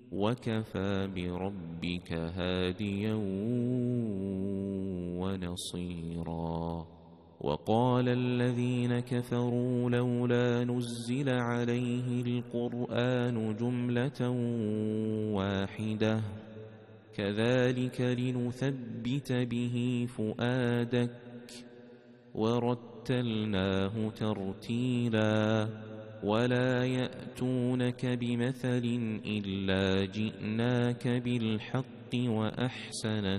وكفى بربك هاديا ونصيرا. وقال الذين كفروا لولا نزل عليه القرآن جملة واحدة كذلك لنثبت به فؤادك ورتلناه ترتيلا ولا يأتونك بمثل إلا جئناك بالحق وأحسن